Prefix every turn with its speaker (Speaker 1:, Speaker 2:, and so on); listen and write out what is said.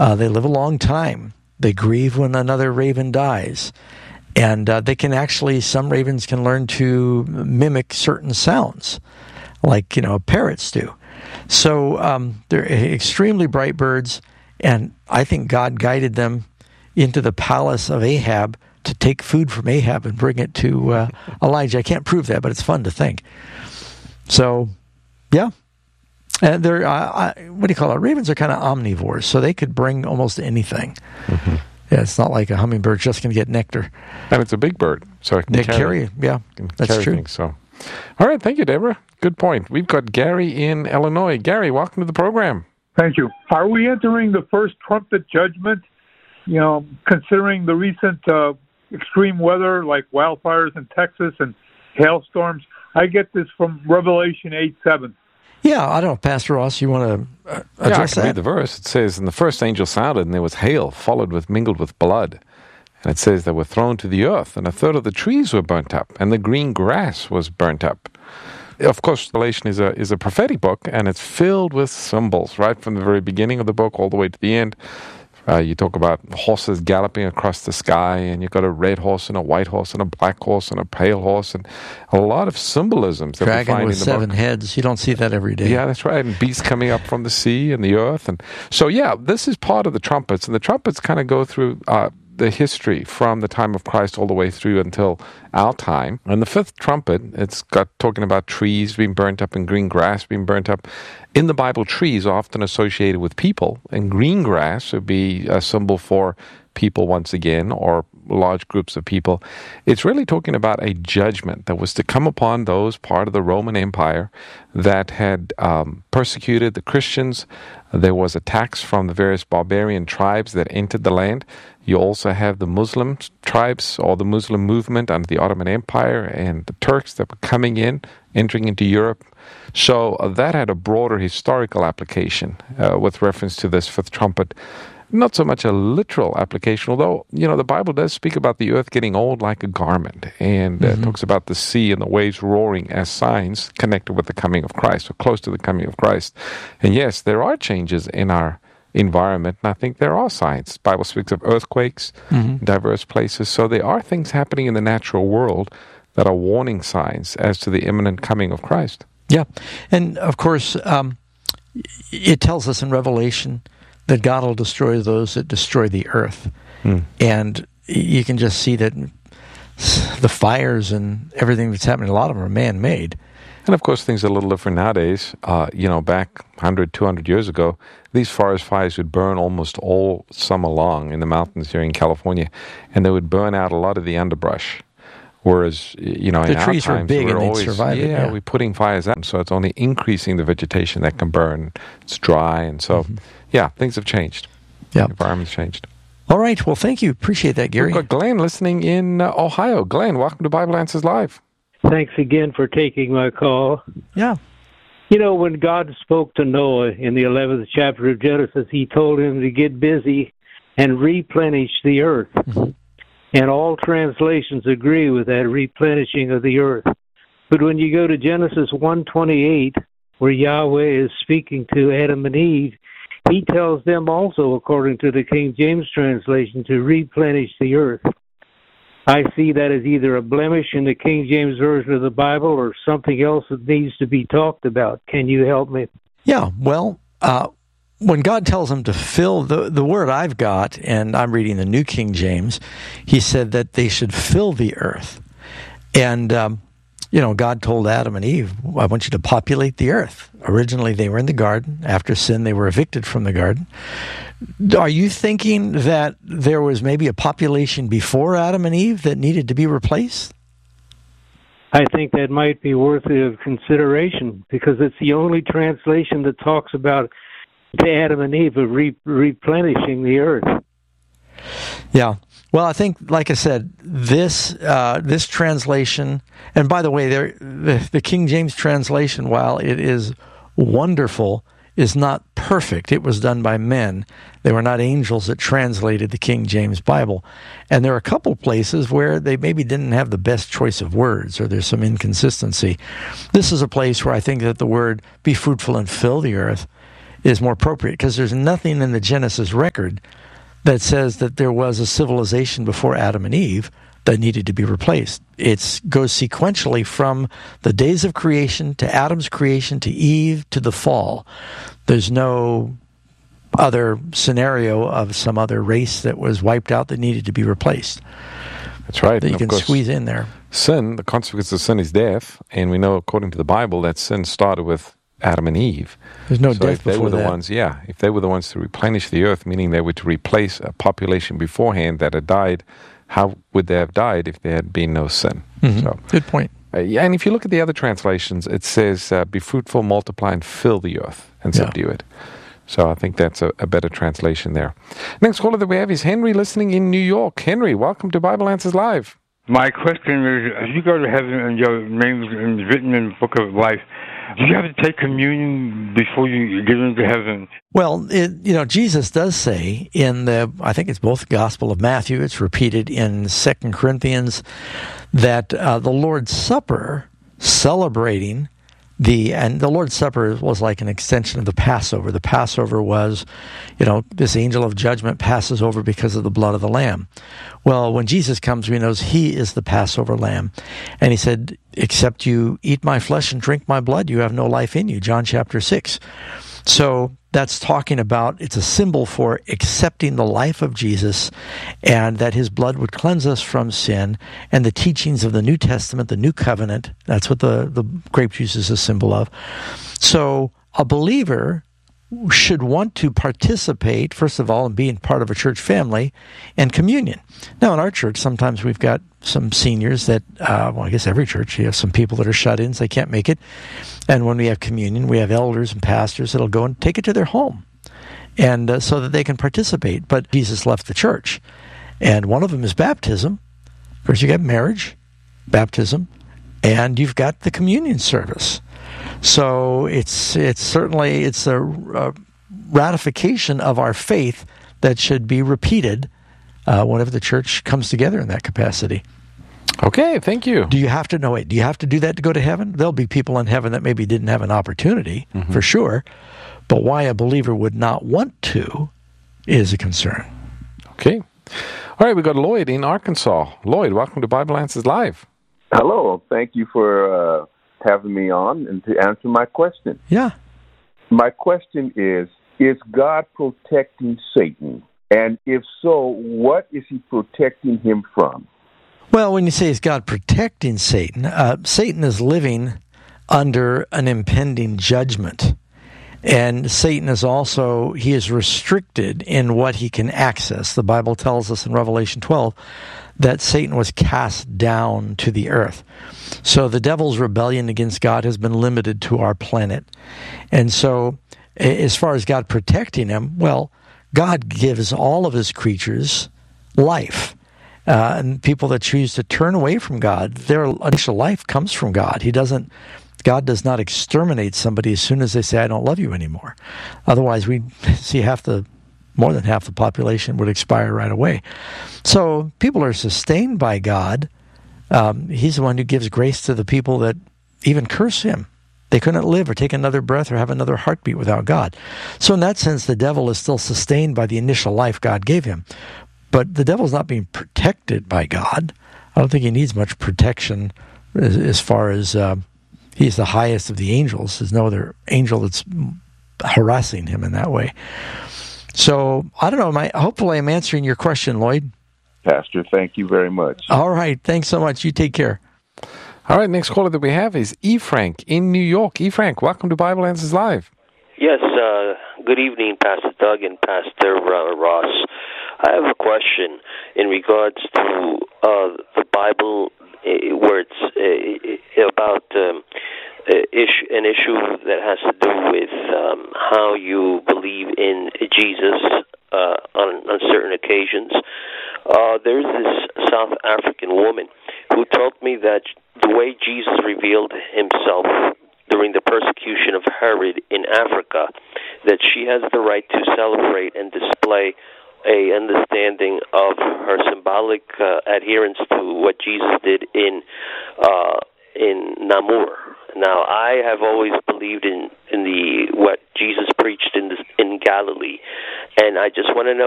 Speaker 1: They live a long time. They grieve when another raven dies. And they can actually, some ravens can learn to mimic certain sounds, like, parrots do. So they're extremely bright birds, and I think God guided them into the palace of Ahab to take food from Ahab and bring it to Elijah. I can't prove that, but it's fun to think. So, yeah. And they're, what do you call it? Ravens are kind of omnivores, so they could bring almost anything. Mm-hmm. Yeah, it's not like a hummingbird just going to get nectar.
Speaker 2: And it's a big bird, so it can carry.
Speaker 1: Yeah, that's true.
Speaker 2: Things, so. All right, thank you, Deborah. Good point. We've got Gary in Illinois. Gary, welcome to the program.
Speaker 3: Thank you. Are we entering the first trumpet judgment, considering the recent extreme weather like wildfires in Texas and hailstorms? I get this from Revelation 8:7.
Speaker 1: Yeah, I don't know, Pastor Ross, you want to address
Speaker 2: I can
Speaker 1: that?
Speaker 2: read the verse. It says, "And the first angel sounded, and there was hail, mingled with blood. And it says they were thrown to the earth, and a third of the trees were burnt up, and the green grass was burnt up." Of course, Revelation is a prophetic book, and it's filled with symbols, right from the very beginning of the book all the way to the end. You talk about horses galloping across the sky, and you've got a red horse and a white horse and a black horse and a pale horse, and a lot of symbolisms that we find
Speaker 1: with
Speaker 2: in the
Speaker 1: 7
Speaker 2: book.
Speaker 1: heads. You don't see that every day.
Speaker 2: Yeah, that's right. And beasts coming up from the sea and the earth. And so, yeah, this is part of the trumpets. And the trumpets kind of go through the history from the time of Christ all the way through until our time. And the fifth trumpet, it's got talking about trees being burnt up and green grass being burnt up. In the Bible, trees are often associated with people, and green grass would be a symbol for people once again, or large groups of people. It's really talking about a judgment that was to come upon those part of the Roman Empire that had persecuted the Christians. There was attacks from the various barbarian tribes that entered the land. You also have the Muslim tribes, or the Muslim movement under the Ottoman Empire, and the Turks that were coming in, entering into Europe. So that had a broader historical application with reference to this fifth trumpet. Not so much a literal application, although, the Bible does speak about the earth getting old like a garment, and talks about the sea and the waves roaring as signs connected with the coming of Christ, or close to the coming of Christ. And yes, there are changes in our environment, and I think there are signs. The Bible speaks of earthquakes in diverse places, so there are things happening in the natural world that are warning signs as to the imminent coming of Christ.
Speaker 1: Yeah, and of course, it tells us in Revelation that God will destroy those that destroy the earth. And you can just see that the fires and everything that's happening, a lot of them are man-made.
Speaker 2: And of course, things are a little different nowadays. Back 100, 200 years ago, these forest fires would burn almost all summer long in the mountains here in California, and they would burn out a lot of the underbrush. Whereas, in our
Speaker 1: the trees
Speaker 2: times,
Speaker 1: were big
Speaker 2: we're
Speaker 1: and they'd
Speaker 2: always,
Speaker 1: survive it. Yeah,
Speaker 2: we're putting fires out, so it's only increasing the vegetation that can burn. It's dry, and so, things have changed.
Speaker 1: Yeah,
Speaker 2: the environment's changed.
Speaker 1: All right, well, thank you. Appreciate that, Gary.
Speaker 2: We've got Glenn listening in Ohio. Glenn, welcome to Bible Answers Live.
Speaker 4: Thanks again for taking my call.
Speaker 1: Yeah.
Speaker 4: When God spoke to Noah in the 11th chapter of Genesis, he told him to get busy and replenish the earth. And all translations agree with that replenishing of the earth. But when you go to Genesis 1:28, where Yahweh is speaking to Adam and Eve, he tells them also, according to the King James translation, to replenish the earth. I see that as either a blemish in the King James Version of the Bible or something else that needs to be talked about. Can you help me?
Speaker 1: Yeah, well, when God tells them to fill, the word I've got, and I'm reading the New King James, he said that they should fill the earth. And, God told Adam and Eve, I want you to populate the earth. Originally, they were in the garden. After sin, they were evicted from the garden. Are you thinking that there was maybe a population before Adam and Eve that needed to be replaced?
Speaker 4: I think that might be worthy of consideration, because it's the only translation that talks about the Adam and Eve of replenishing the earth.
Speaker 1: Yeah. Well, I think, like I said, this translation, and by the way, the King James translation, while it is wonderful, is not perfect. It was done by men. They were not angels that translated the King James Bible. And there are a couple places where they maybe didn't have the best choice of words, or there's some inconsistency. This is a place where I think that the word "be fruitful and fill the earth" is more appropriate, because there's nothing in the Genesis record that says that there was a civilization before Adam and Eve that needed to be replaced. It goes sequentially from the days of creation to Adam's creation to Eve to the fall. There's no other scenario of some other race that was wiped out that needed to be replaced.
Speaker 2: That's right.
Speaker 1: That you can squeeze in there.
Speaker 2: Sin, the consequence of sin is death, and we know according to the Bible that sin started with Adam and Eve.
Speaker 1: There's no
Speaker 2: So
Speaker 1: death
Speaker 2: if they
Speaker 1: before
Speaker 2: were the
Speaker 1: that.
Speaker 2: ones, if they were the ones to replenish the earth, meaning they were to replace a population beforehand that had died, how would they have died if there had been no sin?
Speaker 1: Mhm.
Speaker 2: So,
Speaker 1: Good point.
Speaker 2: and if you look at the other translations, it says, "Be fruitful, multiply, and fill the earth and
Speaker 1: Yeah.
Speaker 2: subdue it." So I think that's a better translation there. Next caller that we have is Henry, listening in New York. Henry, welcome to Bible Answers Live.
Speaker 5: My question is, if you go to heaven and your name is written in the book of life, do you have to take communion before you get into heaven?
Speaker 1: Well, Jesus does say I think it's both the Gospel of Matthew, it's repeated in 2 Corinthians, that the Lord's Supper, celebrating and the Lord's Supper was like an extension of the Passover. The Passover was, this angel of judgment passes over because of the blood of the Lamb. Well, when Jesus comes, we know he is the Passover Lamb. And he said, except you eat my flesh and drink my blood, you have no life in you, John chapter 6. So that's talking about, it's a symbol for accepting the life of Jesus and that his blood would cleanse us from sin, and the teachings of the New Testament, the New Covenant. That's what the grape juice is a symbol of. So a believer should want to participate, first of all, in being part of a church family and communion. Now, in our church, sometimes we've got some seniors that, I guess every church, you have some people that are shut-ins, they can't make it. And when we have communion, we have elders and pastors that'll go and take it to their home, and so that they can participate. But Jesus left the church, and one of them is baptism. Of course, you got marriage, baptism, and you've got the communion service. So it's certainly a ratification of our faith that should be repeated whenever the church comes together in that capacity.
Speaker 2: Okay, thank you.
Speaker 1: Do you have to know it? Do you have to do that to go to heaven? There'll be people in heaven that maybe didn't have an opportunity, for sure. But why a believer would not want to is a concern.
Speaker 2: Okay. All right, we got Lloyd in Arkansas. Lloyd, welcome to Bible Answers Live.
Speaker 6: Hello. Thank you for having me on and to answer my question.
Speaker 1: Yeah.
Speaker 6: My question is God protecting Satan? And if so, what is he protecting him from?
Speaker 1: Well, when you say is God protecting Satan, Satan is living under an impending judgment. And Satan he is restricted in what he can access. The Bible tells us in Revelation 12 that Satan was cast down to the earth. So the devil's rebellion against God has been limited to our planet. And so as far as God protecting him, well, God gives all of his creatures life. And people that choose to turn away from God, their initial life comes from God. God does not exterminate somebody as soon as they say, I don't love you anymore. Otherwise, we'd see more than half the population would expire right away. So people are sustained by God. He's the one who gives grace to the people that even curse him. They couldn't live or take another breath or have another heartbeat without God. So in that sense, the devil is still sustained by the initial life God gave him. But the devil's not being protected by God. I don't think he needs much protection as far as he's the highest of the angels. There's no other angel that's harassing him in that way. So, I don't know. Hopefully I'm answering your question, Lloyd.
Speaker 6: Pastor, thank you very much.
Speaker 1: All right. Thanks so much. You take care.
Speaker 2: All right, next caller that we have is E. Frank in New York. E. Frank, welcome to Bible Answers Live.
Speaker 7: Yes, good evening, Pastor Doug and Pastor Ross. I have a question in regards to the Bible, where it's about an issue that has to do with how you believe in Jesus on certain occasions. There's this South African woman who told me that the way Jesus revealed himself during the persecution of Herod in Africa, that she has the right to celebrate and display a understanding of her symbolic adherence to what Jesus did in Namur, Now, I have always believed in what Jesus preached in Galilee, and I just want to know